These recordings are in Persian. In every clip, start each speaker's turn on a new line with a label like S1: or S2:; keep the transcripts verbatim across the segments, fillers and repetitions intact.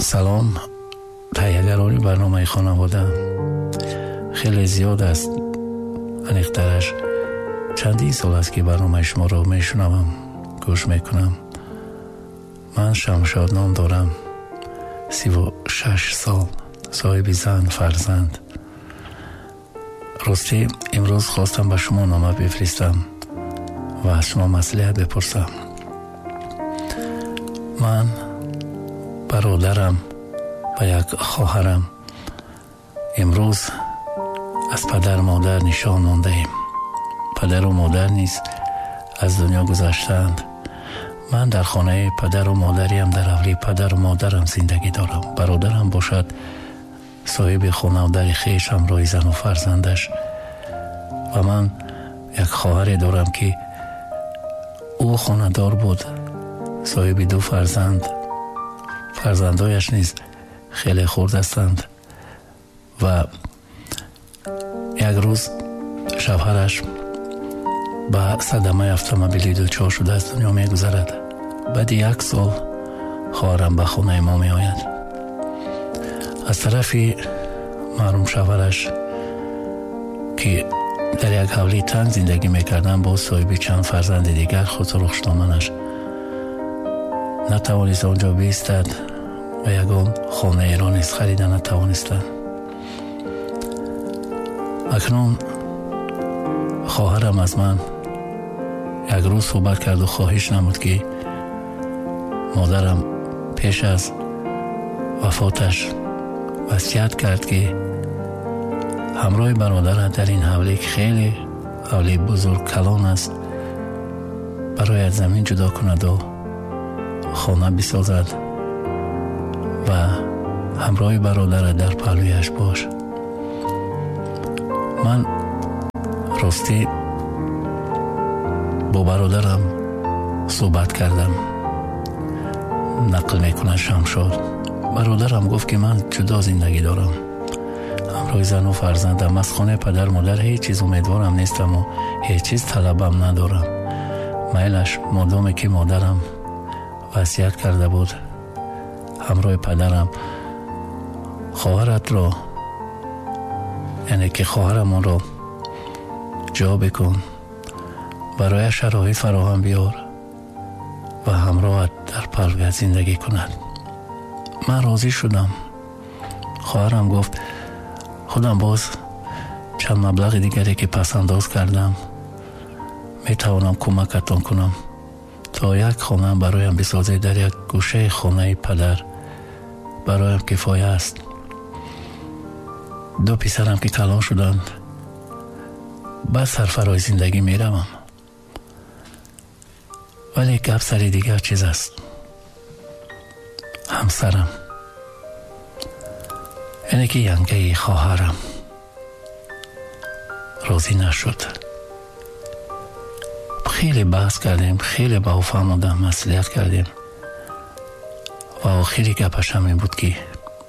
S1: سلام، تهیه‌گران برنامه خانواده. خیلی زیاد است، انیخترش چندی سال است که برنامه شما رو میشنوم، گوش میکنم. من شمشاد نام دارم، سی و شش سال، صاحب زن، فرزند. راستی امروز خواستم به شما نامه بفرستم و از شما مصلحت بپرسم. من، برادرم و یک خواهرم امروز از پدر مادر نشان مانده ایم. پدر و مادر نیز از دنیا گذشتند. من در خانه پدر و مادریم در حولی پدر و مادرم زندگی دارم. برادرم باشد صاحب خانه و در خویش، همراه زن و فرزندش، و من یک خواهر دارم که او خانه دار بود، صاحب دو فرزند. فرزندایش نیز خیلی خرد هستند و یک روز شوهرش به صدمه اتومبیلی دچار شده از دنیا می گذرد. بعد یک سال خواهرم به خانه ما می آید. از طرفی محروم شوهرش که در یک حولی تنگ زندگی می کردن با صاحب چند فرزند دیگر، خود رخشتامنش نتوانست آنجا بیستد و یگان خانه ایران نیز خریده نتوانستند. اکنون خواهرم از من یک روز صحبت کرد و خواهش نمود که مادرم پیش از وفاتش وصیت کرد که همراه برادر در این حولی که خیلی حولی بزرگ کلان است برای زمین جدا کند و خانه بسازد و همراه برادر در پهلویش باش. من راستی با برادرم صحبت کردم، نقل میکنه شمشاد. برادرم گفت که من جدا زندگی دارم، همراه زن و فرزندم. از خانه پدر مادر هیچ چیز امیدوارم نیستم و هیچ چیز طلبم ندارم. میلش مادامی که مادرم وصیت کرده بود همراه پدرم خواهرت را، یعنی که خواهرم را جا بکن، برای شرایط فراهم بیار و همراهت در پهلویت زندگی کند. من راضی شدم. خواهرم گفت خودم باز چند مبلغ دیگری که پس انداز کردم می توانم کمکتان کنم تا یک خانه برایم بسازه در یک گوشه خانه پدر. برایم کفایه است. دو پسرم که کلان شدند، بعد سرفرای زندگی می روم. ولی گپ سر دیگر چیز است. همسرم، یعنی که ینگه خواهرم، راضی نشد. خیلی بحث کردیم، خیلی با او فهموندم، مصلحت کردیم و آخری گپش هم این بود که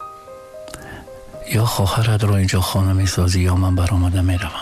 S1: یا خواهرت را اینجا خانه می سازی یا من برآمده می روم.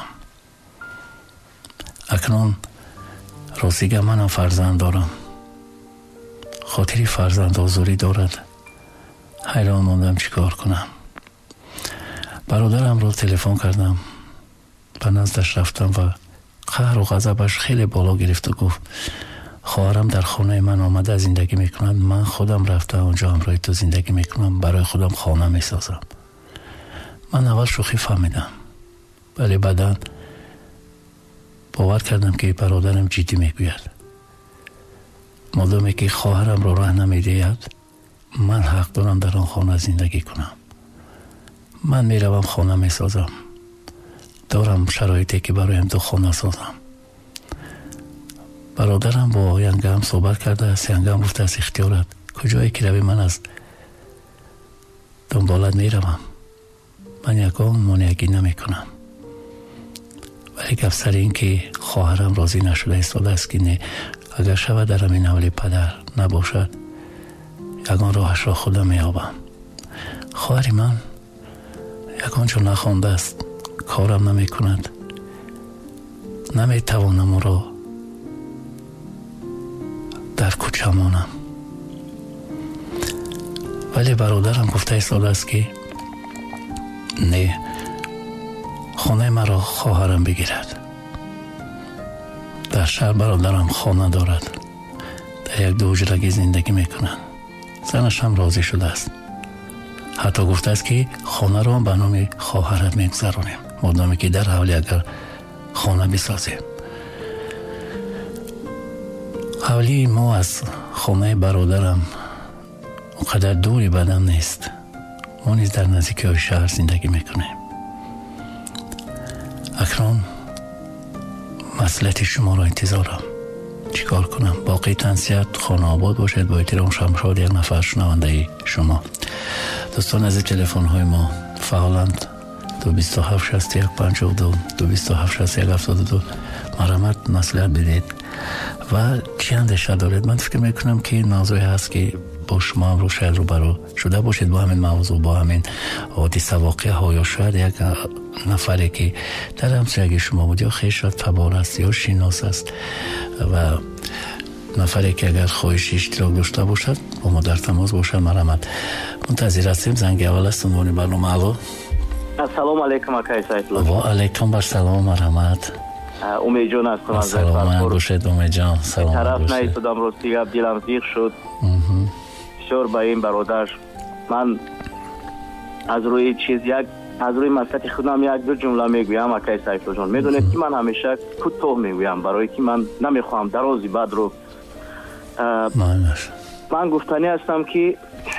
S1: اکنون راستیگه منم فرزند دارم، خاطری فرزند آزاری دارد. حیران ماندم چیکار کنم. برادرم را تلفن کردم، به نزدش رفتم و قهر و غضبش خیلی بالا گرفت و گفت خواهرم در خانه من آمده زندگی میکنند، من خودم رفته اونجا همراه تو زندگی میکنم، برای خودم خانه میسازم. من اول شوخی فهمیدم، ولی بعداً باور کردم که برادرم جدی میگوید. مادامی که خواهرم را راه نمیدهد، من حق دارم در آن خانه زندگی کنم. من میروم خانه میسازم، دارم شرایطی که برایم دو خانه سازم. برادرم با ینگه هم صحبت کرده است. ینگه هم گفته است اختیارت، کجایی که روی من از دنبالت میروم، من یکان مانعگی نمی کنم. ولی گفت سر این که خواهرم راضی نشده ایستاده است که نه، اگر شود در همین حولی پدر نباشد یکان راهش را خودم میابم. خواهری من یکان چون نخوانده است، کارم نمی کند، نمی توانم او را در کوچه مانم. ولی برادرم گفته ایستاده است که نه، خانه مرا خواهرم بگیرد. در شهر برادرم خانه دارد، در یک دو حجرگی زندگی میکنند. زنش هم راضی شده است. حتی گفته است که خانه را به نام خواهرت میگذرانیم، مادامی که در حوالی اگر خانه بسازیم. حوالی ما از خانه برادرم اونقدر دوری بدن نیست. ما نیز در نزدیکی شهر زندگی میکنیم. اکرام، مسئلت شما را انتظارم. چیکار کنم؟ باقی تنسیت خانه آباد باشد. با احترام، شمشاد، یک نفر شنونده شما. دوستان از تلفن های ما فعالند. دو بیست و هفت شصت و یک پنجاه و دو دو بیست و هفت شصت و یک هفتاد و دو. مرحمت مسئله بدید و چی اندیشه دارید. من فکر میکنم که موضوعی هست که با شما هم رو شاید رو برو شده باشید با همین موضوع، با همین حادثه واقعه ها، یا شاید یک نفری که در همسایگی شما بود، یا خیشت تبار است یا شیناس است و نفری که اگر خواهش اشتراک داشته باشد با ما در تماس باشد. مرحمت. منتظر هستیم. زنگ اول است عنوان برنامه. الو.
S2: السلام علیکم آقای سیفالله.
S1: و علیکم بر سلام. مرحمت.
S2: امید جان هستم از
S1: سلام باشید. امید جان سلام
S2: طرف نیستم. روز دیگه دلم زیغ شد. شور به این برادر. من از روی چیز یک از روی مسئله خودم یک دو جمله میگویم آقای سیفالله جان. میدونید که من همیشه کوتاه میگویم برای که من نمیخوام درازی بعد رو. من گفتنی هستم که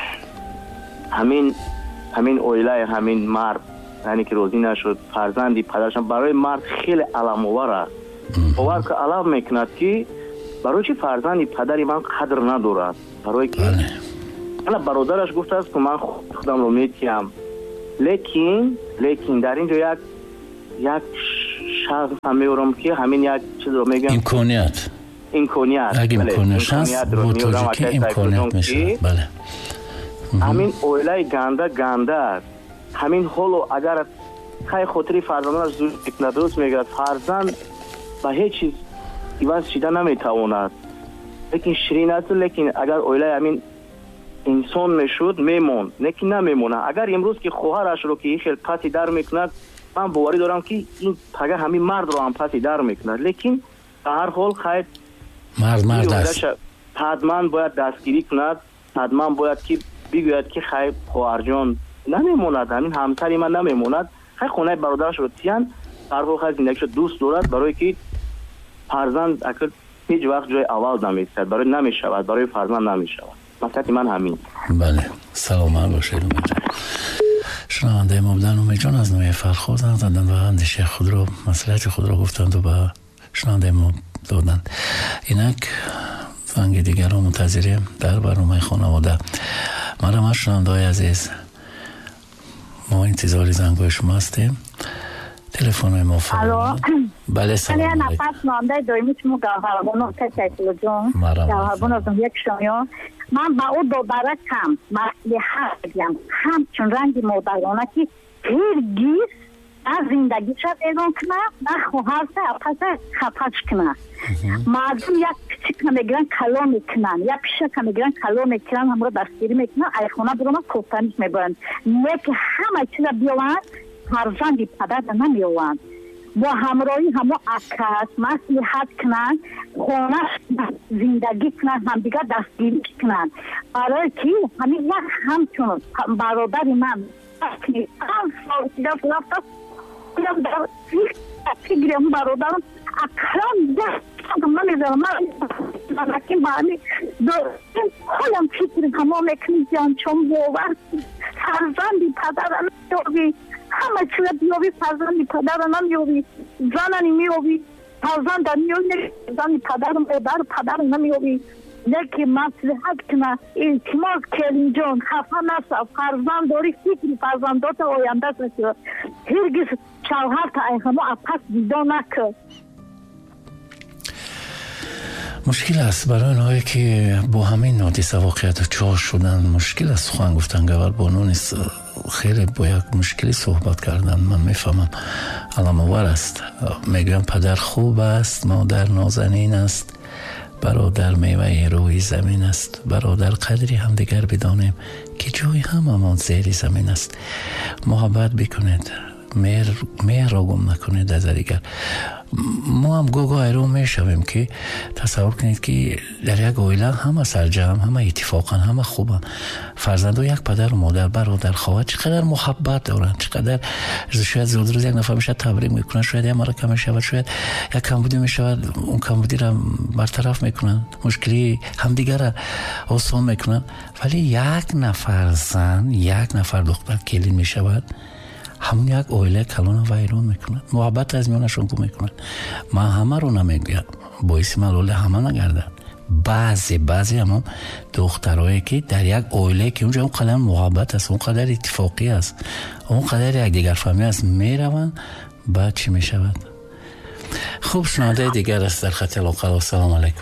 S2: همین همین اویله همین مرد، یعنی که روزی نشد، فرزندی پدرشم برای مرد خیلی علم آور است. باور که علم میکند که برای چی فرزندی پدری من قدر ندارد. برای که انا برادرش گفته است که من خودم رو میتیم، لیکن لیکن در اینجا یک یک شخص هم میورم که همین یک چیز رو میگم،
S1: امکانیت
S2: امکانیت
S1: اگه امکانیت هست بوتوجی که امکانیت میشه. بله.
S2: همین اویلای گنده گنده است. همین حالو اگر خیلی خاطری فرزندانش زود ندرست میگه، فرزند به هیچ چیز عوض شده نمیتواند. لیکن شیرین است، لیکن اگر اویلای همین انسان میشد میمون، لیکن نمیمونه. اگر امروز که خواهرش رو که خیلی پسی در میکند، من باوری دارم که این پگه همین مرد رو هم پسی در میکند. لیکن به هر حال خیلی
S1: مرد مرد است.
S2: حتما باید دستگیری کند. حتما باید که بگوید که خیلی خواهر جان نمیموند، همین همسری من نمیموند. خیلی خونه برادرش رو تیان برای خیلی زندگیش رو دوست دارد، برای که فرزند اکل هیچ وقت جای اول نمیستد، برای نمیشود، برای فرزند نمیشود. مسئله من همین.
S1: بله. سلام باشید. امید شنونده ما بودن. امید جان از نوع فرخوز زدن و اندیشه خود رو، مسئله خود رو گفتند و به شنونده ما دادند. اینک زنگ دیگر رو منتظریم در برنامه خانواده. مرحبا شنونده های عزیز، ما انتظاری زنگای شما هستیم. تلفن ما فعال. بله سلام علیکم.
S3: من نفس مانده دائمی شما گوهربانو سیفالله جان. گوهربانو از یک شما. من با او دخترکم مصلحت بگم، همچون رنگ مادرانه که هرگز از زندگیش اعلان کنه، نه خواهرش پس خفش کنه. مردم یک پیچه که میگرن کلا میکنن، یک پیچه که میگرن کلا میکنن، هم رو دستگیری میکنن، ایخونه برون کفتنش میبرن. لیکن همه چیز بیاوند فرزندی پدر نمیاوند. با همراهی همه اکس مصلحت کنن، خونش زندگی کنن، هم دیگه دستگیری کنن. برای که همین یک همچون برادر من اصلی هم سالسیده رفته کنم در فکرم برادرم اکرام دست کنم نمیذارم. من اکی بانی دارم خودم فکرم همه میکنی جان چون باور فرزندی پدر نمیابی، همه چیز بیابی فرزندی پدر نمیابی، زنانی میابی فرزند نمیابی، زنی پدر مادر پدر نمیابی. لیکن مصلحت کنه التماس کردیم جان خفه نشو، فرزند داری فکری فرزندات آینده است، هرگز شوهر تا ایخمو اپس دیدا نکن.
S1: مشکل است برای اونهایی که با همین حادثه واقعیت چهار شدن. مشکل است سخن گفتن گوهر بانو نیست. خیلی با یک مشکلی صحبت کردن. من میفهمم علم آور است. میگم پدر خوب است، مادر نازنین است، برادر میوه روی زمین است. برادر قدری هم دیگر بدانیم که جای هممان زیر زمین است. محبت بکنید، مهر مهر را گم نکنید از دیگر. ما هم گوگاه رو میشویم که تصور کنید که در یک عائله همه سرجم، همه اتفاقا، همه خوبن. فرزندان یک پدر و مادر، برادر، خواهر چقدر محبت دارن، چقدر شاید زود روز یک نفر میشه تبریک میکنن، شاید یک مرکه میشود، شاید یک کمبودی میشود، اون کمبودی را برطرف میکنن، مشکلی همدیگر را آسان میکنن. ولی یک نفر زن، یک نفر دختر کلید میشود، همون یک عائله کلان ویران میکنن، محبت از میانشون گم میکنن. من همه رو نمیگم، باعث ملال همه نگردن. بعضی بعضی همون دخترایی که در یک عائله که اونجا اون قدر محبت است، اون قدر اتفاقی است، اون قدر یک دیگر فهمی است، میرون بعد چی میشود؟ خوب، شنونده دیگر است در خط القلا. سلام علیکم.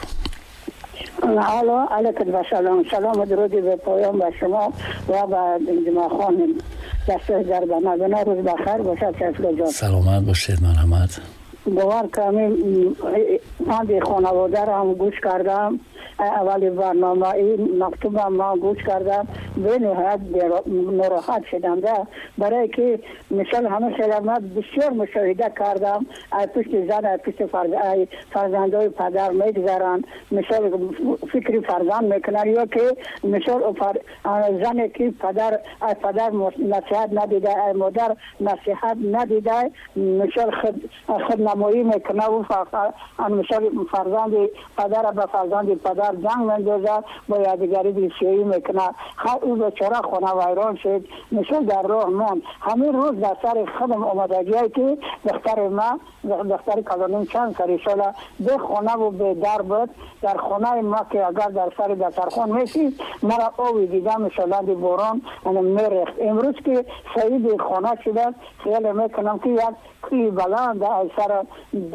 S4: الو، علیکم سلام. سلام و درودی به پایان به شما و به جمع خانم. دست در بنا روز بخیر باشد. شفیق جان
S1: سلامت باشید. مرحمت.
S4: باور کنید من به خانواده را هم گوش کردم، اولی برنامه این مکتوب هم من گوش کردم، به نهایت ناراحت شدم ده، برای که مثل همه شلمت بسیار مشاهده کردم از پشت زن، از پشت فرزندای پدر میگذارن، مثل فکری فرزند میکنن، یا که مثل زنی که پدر از پدر نصیحت ندیده، از مادر نصیحت ندیده، مثل خود نمایی میکنه و مثل فرزند پدر به فرزند پدر جنگ مندازد، با یادگاری بسیاری میکنه. خب او بچاره خانه ویران شد، مثل در راه من همین روز در سر خودم آمدگی که دختر ما، دختر کلانیم چند سری ساله به خانه و به در بود، در خانه ما که اگر در سر دسترخوان میشید مرا آوی دیدم مثلا دی باران میرخت. امروز که سعید خانه شده خیال میکنم که یک کوی بلند از سر